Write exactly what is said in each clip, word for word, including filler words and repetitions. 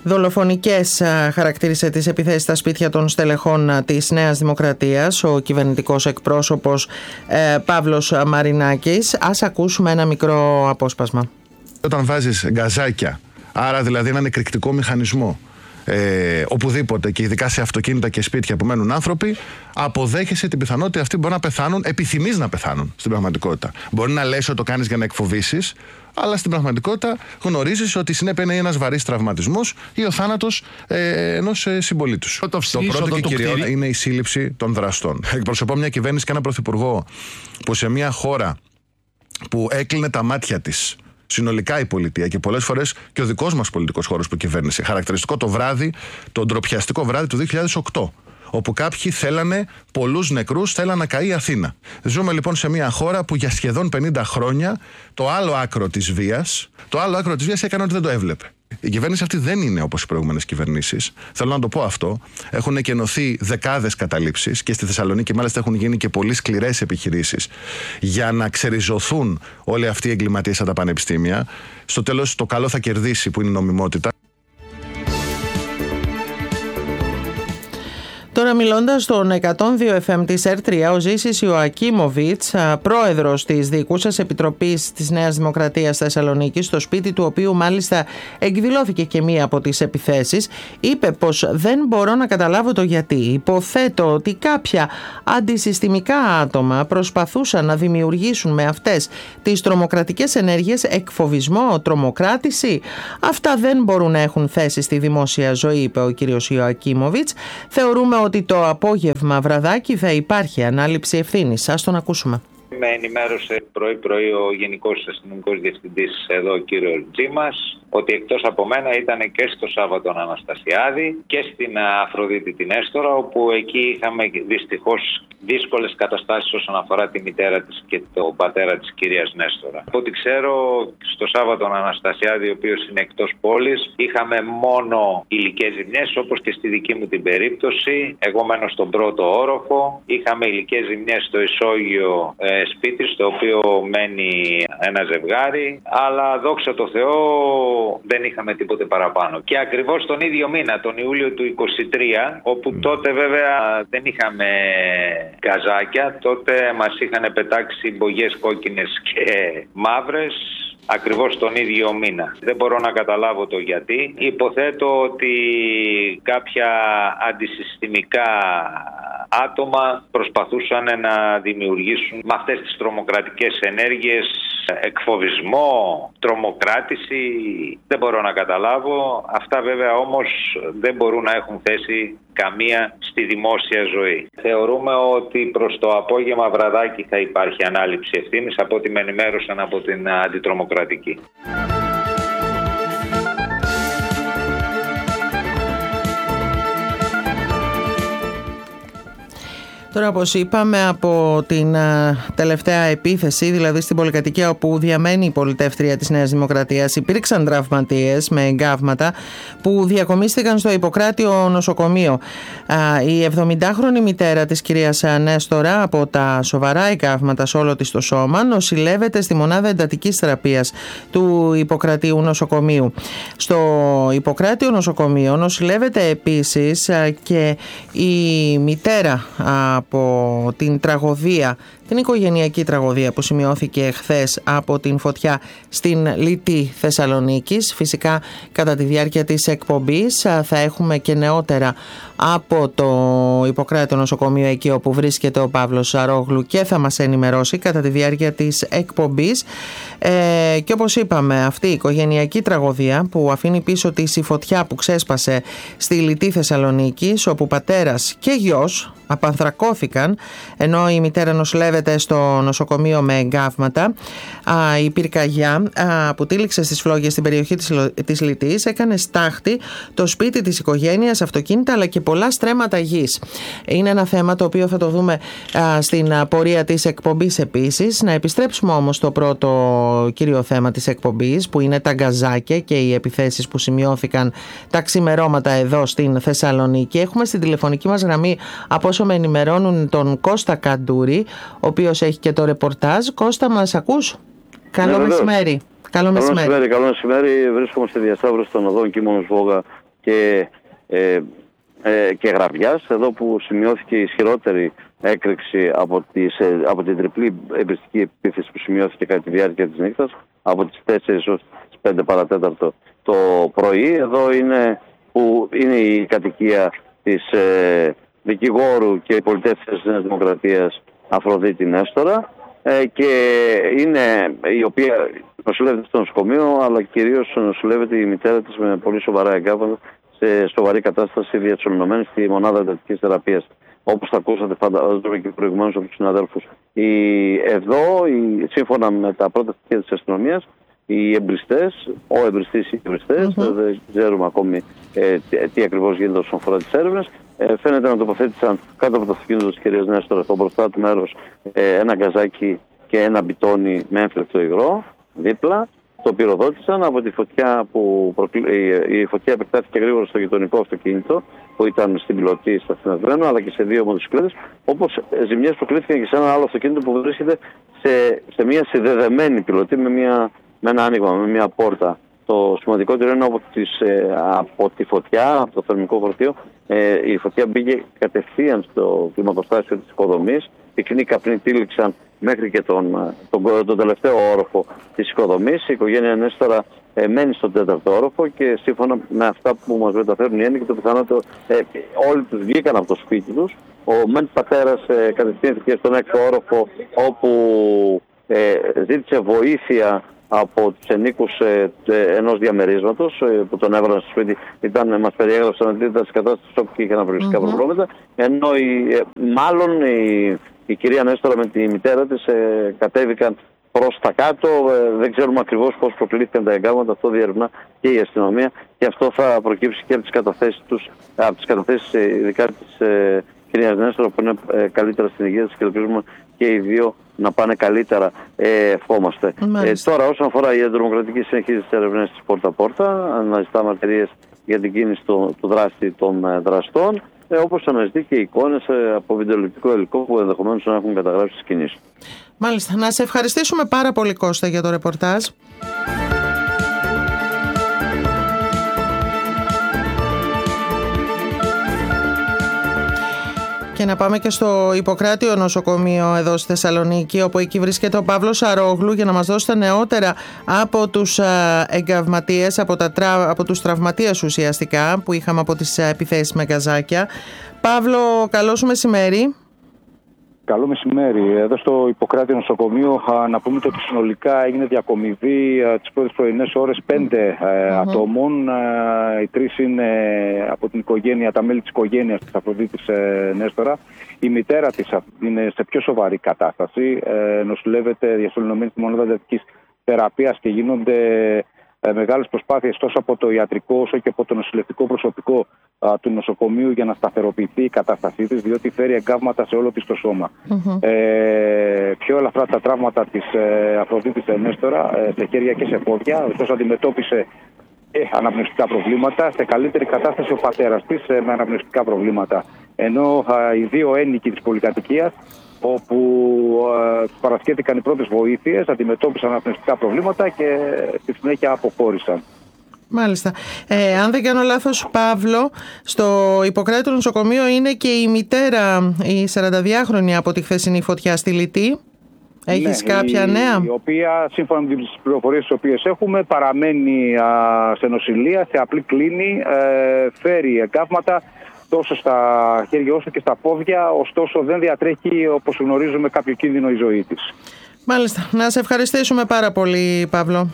Δολοφονικές χαρακτήρισε τις επιθέσεις στα σπίτια των στελεχών της Νέας Δημοκρατίας ο κυβερνητικός εκπρόσωπος ε, Παύλος Μαρινάκης. Ας ακούσουμε ένα μικρό απόσπασμα. Όταν βάζεις γκαζάκια, άρα δηλαδή έναν εκρηκτικό μηχανισμό, Ε, οπουδήποτε και ειδικά σε αυτοκίνητα και σπίτια που μένουν άνθρωποι, αποδέχεσαι την πιθανότητα αυτοί μπορεί να πεθάνουν, επιθυμείς να πεθάνουν στην πραγματικότητα. Μπορεί να λες ότι το κάνεις για να εκφοβήσεις, αλλά στην πραγματικότητα γνωρίζεις ότι η συνέπεια είναι ένας βαρύς τραυματισμός ή ο θάνατος ε, ενός ε, συμπολίτου σου. Το, το πρώτο και κυριότερο είναι η σύλληψη των δραστών. Εκπροσωπώ μια κυβέρνηση και έναν πρωθυπουργό που σε μια χώρα που έκλεινε τα μάτια της συνολικά η πολιτεία και πολλές φορές και ο δικός μας πολιτικός χώρος που κυβέρνησε. Χαρακτηριστικό το βράδυ, το ντροπιαστικό βράδυ του δύο χιλιάδες οκτώ, όπου κάποιοι θέλανε πολλούς νεκρούς, θέλανε να καεί η Αθήνα. Ζούμε λοιπόν σε μια χώρα που για σχεδόν πενήντα χρόνια το άλλο άκρο της βίας, το άλλο άκρο της βίας έκανε ότι δεν το έβλεπε. Η κυβέρνηση αυτή δεν είναι όπως οι προηγούμενες κυβερνήσεις. Θέλω να το πω αυτό. Έχουν εκενωθεί δεκάδες καταλήψεις και στη Θεσσαλονίκη μάλιστα έχουν γίνει και πολύ σκληρές επιχειρήσεις για να ξεριζωθούν όλοι αυτοί οι εγκληματίες από τα πανεπιστήμια. Στο τέλος το καλό θα κερδίσει, που είναι η νομιμότητα. Τώρα μιλώντας στον εκατόν δύο εφ εμ της Ερ τρία, ο Ζήσης Ιωακίμοβιτς, πρόεδρος της Διοικούσας Επιτροπής της Νέας Δημοκρατίας Θεσσαλονίκης, στο σπίτι του οποίου μάλιστα εκδηλώθηκε και μία από τις επιθέσεις, είπε πως δεν μπορώ να καταλάβω το γιατί. Υποθέτω ότι κάποια αντισυστημικά άτομα προσπαθούσαν να δημιουργήσουν με αυτές τις τρομοκρατικές ενέργειες εκφοβισμό, τρομοκράτηση. Αυτά δεν μπορούν να έχουν θέση στη δημόσια ζωή, είπε ο κύριος Ιωακίμοβιτς. Θεωρούμε ότι το απόγευμα βραδάκι θα υπάρχει ανάληψη ευθύνης. Ας τον ακούσουμε. Με ενημέρωσε πρωί-πρωί ο Γενικός Αστυνομικός Διευθυντής εδώ, ο κύριος Τζίμας, ότι εκτός από μένα ήταν και στο Σάββατον Αναστασιάδη και στην Αφροδίτη την Έστορα, όπου εκεί είχαμε δυστυχώς δύσκολες καταστάσεις όσον αφορά τη μητέρα της και τον πατέρα της κυρίας Νέστορα. Από ό,τι ξέρω, στο Σάββατον Αναστασιάδη, ο οποίος είναι εκτός πόλης, είχαμε μόνο υλικές ζημιές, όπως και στη δική μου την περίπτωση. Εγώ μένω στον πρώτο όροφο. Είχαμε υλικές ζημιές στο ισόγειο ε, σπίτι, στο οποίο μένει ένα ζευγάρι, αλλά δόξα τω Θεώ δεν είχαμε τίποτε παραπάνω. Και ακριβώς τον ίδιο μήνα, τον Ιούλιο του είκοσι τρία, όπου τότε βέβαια δεν είχαμε γκαζάκια, τότε μας είχαν πετάξει μπογιές κόκκινες και μαύρες, ακριβώς τον ίδιο μήνα. Δεν μπορώ να καταλάβω το γιατί. Υποθέτω ότι κάποια αντισυστημικά άτομα προσπαθούσαν να δημιουργήσουν με αυτές τις τρομοκρατικές ενέργειες εκφοβισμό, τρομοκράτηση. Δεν μπορώ να καταλάβω. Αυτά βέβαια όμως δεν μπορούν να έχουν θέση καμία στη δημόσια ζωή. Θεωρούμε ότι προς το απόγευμα βραδάκι θα υπάρχει ανάληψη ευθύνης, από ό,τι με ενημέρωσαν από την αντιτρομοκρατική. Τώρα, όπως είπαμε, από την α, τελευταία επίθεση, δηλαδή στην πολυκατοικία όπου διαμένει η πολιτεύτρια της Νέας Δημοκρατίας, υπήρξαν τραυματίες με εγκάβματα που διακομίστηκαν στο Ιπποκράτιο νοσοκομείο. Α, η εβδομηντάχρονη μητέρα της κυρίας Νέστορα, από τα σοβαρά εγκάβματα σε όλο της το σώμα, νοσηλεύεται στη μονάδα εντατικής θεραπείας του Ιπποκρατίου νοσοκομείου. Στο Ιπποκράτιο νοσοκομείο νοσηλεύεται επίσης α, και η μητέρα α, από την τραγωδία, την οικογενειακή τραγωδία που σημειώθηκε χθες από την φωτιά στην Λυτή Θεσσαλονίκης. Φυσικά κατά τη διάρκεια της εκπομπής θα έχουμε και νεότερα από το Ιπποκράτιο νοσοκομείο, εκεί όπου βρίσκεται ο Παύλος Ζαρόγλου, και θα μας ενημερώσει κατά τη διάρκεια της εκπομπής. Ε, και όπως είπαμε, αυτή η οικογενειακή τραγωδία που αφήνει πίσω της η φωτιά που ξέσπασε στη Λυτή Θεσσαλονίκης, όπου πατέρας και γιος απανθρακώθηκαν ενώ η μητέρα νοσηλεύεται στο νοσοκομείο με εγκάβματα. Α, η πυρκαγιά α, που τύλιξε στις φλόγες στην περιοχή της, της Λυτής έκανε στάχτη το σπίτι της οικογένειας, αυτοκίνητα αλλά και πολλά στρέμματα γης. Είναι ένα θέμα το οποίο θα το δούμε α, στην α, πορεία της εκπομπής επίσης. Να επιστρέψουμε όμως στο πρώτο κύριο θέμα της εκπομπής, που είναι τα γκαζάκια και οι επιθέσεις που σημειώθηκαν τα ξημερώματα εδώ στην Θεσσαλονίκη. Έχουμε στην τηλεφωνική μας γραμμή, από όσο με ενημερώνουν, τον Κώστα Καντούρη, ο οποίος έχει και το ρεπορτάζ. Κώστα, μας ακούς? Καλό ναι, μεσημέρι. Καλό μεσημέρι. μεσημέρι. Καλό μεσημέρι. Βρίσκομαι στη διασταύρωση των οδών Κίμωνος Βόγα και, ε, ε, και Γραβιάς, εδώ που σημειώθηκε ισχυρότερη έκρηξη από, τις, ε, από την τριπλή εμπριστική επίθεση που σημειώθηκε κατά τη διάρκεια της νύχτας, από τις τέσσερις ως τις πέντε παρατέταρτο το πρωί. Εδώ είναι που είναι η κατοικία της ε, δικηγόρου και πολιτεύτριας της Νέας Δημοκρατίας Αφροδίτη Νέστορα, ε, και είναι η οποία νοσηλεύεται στο νοσοκομείο, αλλά κυρίως νοσηλεύεται η μητέρα της με πολύ σοβαρά εγκάβματα, σε σοβαρή κατάσταση διατσολυνωμένη στη μονάδα εντατικής θεραπείας. Όπως θα ακούσατε φαντάζομαι και προηγουμένως από τους συναδέλφους. Η, εδώ, η, σύμφωνα με τα πρώτα στοιχεία της αστυνομίας, οι εμπριστές, ο εμπριστής ή οι εμπριστές, mm-hmm. δεν ξέρουμε ακόμη ε, τι, τι ακριβώς γίνεται όσον αφορά τις έρευνες, ε, φαίνεται να τοποθέτησαν κάτω από το αυτοκίνητο της κυρίας Νέστορα στο μπροστά του μέρος ε, ένα γκαζάκι και ένα μπιτόνι με έμφλεκτο υγρό δίπλα. Το πυροδότησαν από τη φωτιά που προκλή... η φωτιά επεκτάθηκε γρήγορα στο γειτονικό αυτοκίνητο που ήταν στην πιλωτή σταθμευμένο, αλλά και σε δύο μοτοσυκλέτες, όπως ζημιές προκλήθηκαν και σε ένα άλλο αυτοκίνητο που βρίσκεται σε, σε μια συνδεδεμένη πιλωτή με, μια... με ένα άνοιγμα, με μια πόρτα. Το σημαντικότερο είναι από, τις, ε, από τη φωτιά, από το θερμικό φορτίο, ε, η φωτιά μπήκε κατευθείαν στο κλιμακοστάσιο της οικοδομής. Πυκνοί καπνοί τύλιξαν μέχρι και τον, τον, τον τελευταίο όροφο της οικοδομής. Η οικογένεια Νέστορα ε, μένει στον τέταρτο όροφο και σύμφωνα με αυτά που μας μεταφέρουν οι έννοικοι, το πιθανότερο ε, όλοι τους βγήκαν από το σπίτι τους. Ο μεν πατέρας ε, κατευθύνθηκε στον έκτο όροφο, όπου ε, ζήτησε βοήθεια από τους ενίκους ε, ε, ενός διαμερίσματος ε, που τον έβαλαν στο σπίτι. Ήταν, μας περιέγραψαν ότι ήταν σε κατάσταση σοκ και είχε αναπληκτικά mm-hmm. προβλήματα, ενώ η, ε, μάλλον η, η κυρία Νέστορα με τη μητέρα της ε, κατέβηκαν προς τα κάτω. Ε, δεν ξέρουμε ακριβώς πώς προκλήθηκαν τα εγκάβματα, αυτό διερευνά και η αστυνομία, και αυτό θα προκύψει και από τις καταθέσεις τους, από τις καταθέσεις ειδικά της ε, κυρίας Νέστορα, που είναι ε, καλύτερα στην υγεία της, και ελπίζουμε και οι δύο να πάνε καλύτερα, ε, ευχόμαστε. Ε, τώρα, όσον αφορά η Αντιδημοκρατική, συνεχίζει τις έρευνες της πόρτα-πόρτα, αναζητά μαρτυρίες για την κίνηση του, του δράστη των ε, δραστών, ε, όπως αναζητεί και εικόνες ε, από βιντεοληπτικό υλικό που ενδεχομένως να έχουν καταγράψει τις κινήσεις. Μάλιστα. Να σε ευχαριστήσουμε πάρα πολύ, Κώστα, για το ρεπορτάζ. Και να πάμε και στο Ιπποκράτειο νοσοκομείο εδώ στη Θεσσαλονίκη, όπου εκεί βρίσκεται ο Παύλος Αρόγλου, για να μας δώσει τα νεότερα από τους εγκαυματίες, από, τα τρα... από τους τραυματίες ουσιαστικά που είχαμε από τις επιθέσεις με γκαζάκια. Παύλο, καλό σου μεσημέρι. Καλό μεσημέρι. Εδώ στο Ιπποκράτειο νοσοκομείο να πούμε ότι συνολικά έγινε διακομιδή τις πρώτες πρωινές ώρες πέντε mm-hmm. ατόμων. Οι τρεις είναι από την οικογένεια, τα μέλη της οικογένειας της Αφροδίτης Νέστορα. Η μητέρα της είναι σε πιο σοβαρή κατάσταση. Νοσηλεύεται διασωληνωμένη στη μονάδα εντατικής θεραπείας και γίνονται μεγάλες προσπάθειες τόσο από το ιατρικό όσο και από το νοσηλευτικό προσωπικό α, του νοσοκομείου για να σταθεροποιηθεί η κατάστασή της, διότι φέρει εγκάβματα σε όλο της το σώμα. Mm-hmm. Ε, πιο ελαφρά τα τραύματα της ε, Αφροδίτης Νέστορα, ε, σε χέρια και σε πόδια, ωστόσο αντιμετώπισε ε, αναπνευστικά προβλήματα. Σε καλύτερη κατάσταση ο πατέρας της ε, με αναπνευστικά προβλήματα. Ενώ α, οι δύο ένοικοι της πολυκατοικίας, όπου ε, παρασχέθηκαν οι πρώτες βοήθειες, αντιμετώπισαν αναπνευστικά προβλήματα και στη συνέχεια αποχώρησαν. Μάλιστα. Ε, αν δεν κάνω λάθος, Παύλο, στο Ιπποκράτειο νοσοκομείο είναι και η μητέρα, η σαρανταδυάχρονη, από τη χθεσινή φωτιά στη Λυτή. Έχεις ναι, κάποια η, νέα? Η οποία, σύμφωνα με τις πληροφορίες τις οποίες έχουμε, παραμένει α, σε νοσηλεία, σε απλή κλίνη, ε, φέρει εγκάβματα τόσο στα χέρια όσο και στα πόδια, ωστόσο δεν διατρέχει, όπως γνωρίζουμε, κάποιο κίνδυνο η ζωή της. Μάλιστα. Να σε ευχαριστήσουμε πάρα πολύ, Παύλο.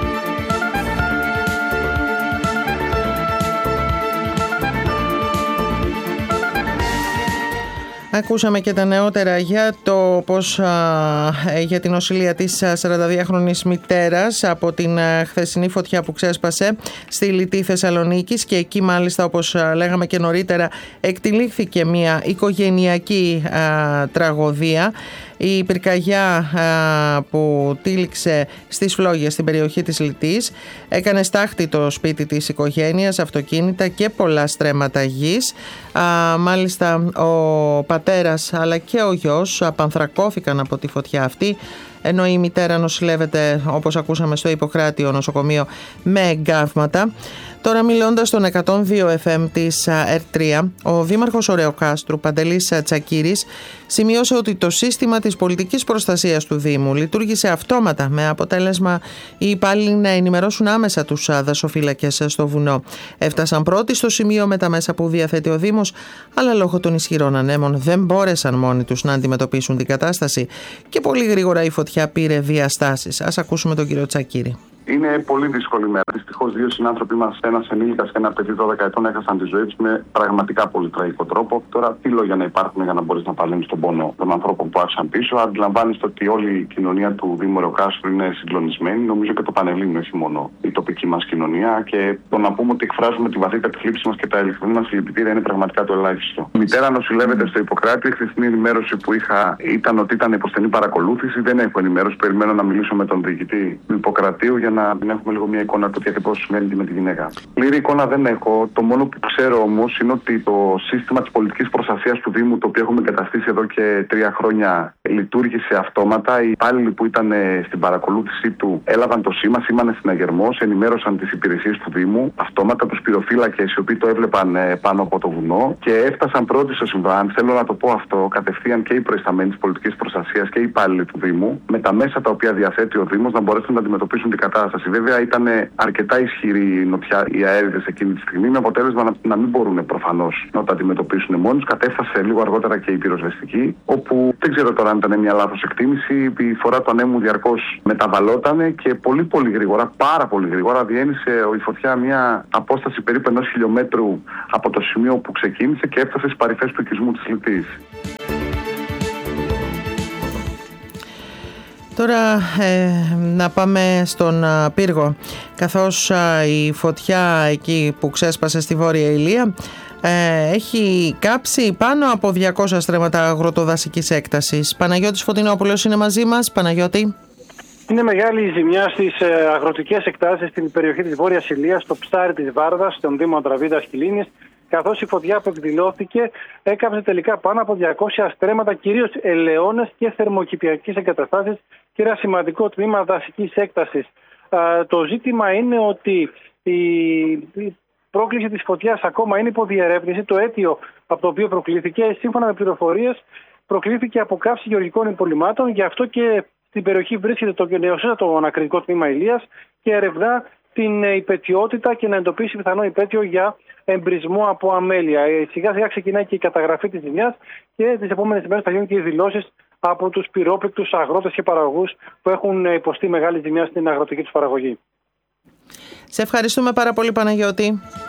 Ακούσαμε και τα νεότερα για, το πώς, για την νοσηλεία της σαρανταδυάχρονης μητέρας από την χθεσινή φωτιά που ξέσπασε στη Λυτή Θεσσαλονίκης, και εκεί μάλιστα, όπως λέγαμε και νωρίτερα, εκτυλίχθηκε μια οικογενειακή α, τραγωδία. Η πυρκαγιά α, που τύλιξε στις Φλόγες στην περιοχή της Λυτής έκανε στάχτη το σπίτι της οικογένειας, αυτοκίνητα και πολλά στρέμματα γης. Α, μάλιστα ο πατέρας αλλά και ο γιος απανθρακώθηκαν από τη φωτιά αυτή, ενώ η μητέρα νοσηλεύεται, όπως ακούσαμε, στο Ιπποκράτειο νοσοκομείο με εγκάβματα. Τώρα, μιλώντας στον εκατόν δύο εφ εμ της ερ τρία, ο δήμαρχος Ωρεοκάστρου, Παντελής Τσακίρης, σημείωσε ότι το σύστημα της πολιτικής προστασίας του Δήμου λειτουργήσε αυτόματα, με αποτέλεσμα οι υπάλληλοι να ενημερώσουν άμεσα τους δασοφύλακες στο βουνό. Έφτασαν πρώτοι στο σημείο με τα μέσα που διαθέτει ο Δήμος, αλλά λόγω των ισχυρών ανέμων δεν μπόρεσαν μόνοι τους να αντιμετωπίσουν την κατάσταση και πολύ γρήγορα η φωτιά πήρε διαστάσεις. Ας ακούσουμε τον κύριο Τσακίρη. Είναι πολύ δύσκολη μέρα. Δυστυχώς, δύο συνάνθρωποι μας, ένας ενήλικας και ένα παιδί δώδεκα ετών, έχασαν τη ζωή τους με πραγματικά πολύ τραγικό τρόπο. Τώρα, τι λόγια να υπάρχουν για να μπορείς να παλύνεις τον πόνο των ανθρώπων που άφησαν πίσω. Αντιλαμβάνεστε ότι όλη η κοινωνία του Δήμου Ωρεοκάστρου είναι συγκλονισμένη. Νομίζω και το Πανελλήνιο, όχι μόνο η τοπική μας κοινωνία. Και το να πούμε ότι εκφράζουμε τη βαθύτατη θλίψη μας και τα ειλικρινή μας συλληπιτήρια είναι πραγματικά το ελάχιστο. Η μητέρα νοσηλεύεται στο Ιπποκράτη. Η χθεσινή ενημέρωση που είχα ήταν ότι ήταν υποστενή παρακολούθηση. Δεν έχω ενημέρωση. Περιμένω να μιλήσω με τον διοικητή του Ιπποκρατίου για να να έχουμε λίγο μια εικόνα του τι ακριβώς συμβαίνει με τη γυναίκα. Πλήρη εικόνα δεν έχω. Το μόνο που ξέρω όμως είναι ότι το σύστημα της πολιτικής προστασίας του Δήμου, το οποίο έχουμε εγκαταστήσει εδώ και τρία χρόνια, λειτουργήσε αυτόματα. Οι υπάλληλοι που ήταν στην παρακολούθησή του έλαβαν το σήμα, σήμανε συναγερμός, ενημέρωσαν τις υπηρεσίες του Δήμου, αυτόματα τους πυροφύλακες οι οποίοι το έβλεπαν πάνω από το βουνό και έφτασαν πρώτοι στο συμβάν. Θέλω να το πω αυτό, κατευθείαν και οι προϊσταμένοι της πολιτικής προστασίας και οι υπάλληλοι του Δήμου, με τα μέσα τα οποία διαθέτει ο Δήμος, να μπορέσουν να αντιμετωπίσουν την κατάσταση. Βέβαια, ήταν αρκετά ισχυρή η νοτιά, οι αέριδες εκείνη τη στιγμή, με αποτέλεσμα να, να μην μπορούν προφανώς να τα αντιμετωπίσουν μόνοι. Κατέφτασε λίγο αργότερα και η πυροσβεστική, όπου δεν ξέρω τώρα αν ήταν μια λάθος εκτίμηση. Η φορά του ανέμου διαρκώς μεταβαλλότανε και πολύ πολύ γρήγορα, πάρα πολύ γρήγορα, διένυσε η φωτιά μια απόσταση περίπου ενός χιλιόμετρου από το σημείο που ξεκίνησε και έφτασε στις παρυφές του οικισμού της Λιτής. Τώρα ε, να πάμε στον α, πύργο, καθώς α, η φωτιά εκεί που ξέσπασε στη Βόρεια Ηλία ε, έχει κάψει πάνω από διακόσια στρέμματα αγροτοδασικής έκτασης. Παναγιώτης Φωτεινόπουλος είναι μαζί μας. Παναγιώτη. Είναι μεγάλη η ζημιά στις ε, αγροτικές εκτάσεις στην περιοχή της Βόρειας Ηλίας, στο ψάρι της Βάρδας, στον Δήμο Αντραβίδας Κιλίνης, καθώς η φωτιά που εκδηλώθηκε έκαψε τελικά πάνω από διακόσια στρέμματα, κυρίως ελαιώνες και θερμοκηπιακές εγκαταστάσεις και ένα σημαντικό τμήμα δασικής έκτασης. Α, το ζήτημα είναι ότι η, η πρόκληση της φωτιάς ακόμα είναι υποδιερεύνηση. Το αίτιο από το οποίο προκλήθηκε, σύμφωνα με πληροφορίες, προκλήθηκε από καύση γεωργικών υπολειμμάτων. Γι' αυτό και στην περιοχή βρίσκεται το νεοσύστατο ανακριτικό τμήμα Ηλίας και ερευνά την υπαιτιότητα και να εντοπίσει πιθανό υπαίτιο για εμπρισμό από αμέλεια. Σιγά σιγά ξεκινάει και η καταγραφή της ζημιάς και τις επόμενες ημέρες θα γίνουν και οι δηλώσεις από τους πυρόπληκτους αγρότες και παραγωγούς που έχουν υποστεί μεγάλη ζημιά στην αγροτική τους παραγωγή. Σε ευχαριστούμε πάρα πολύ, Παναγιώτη.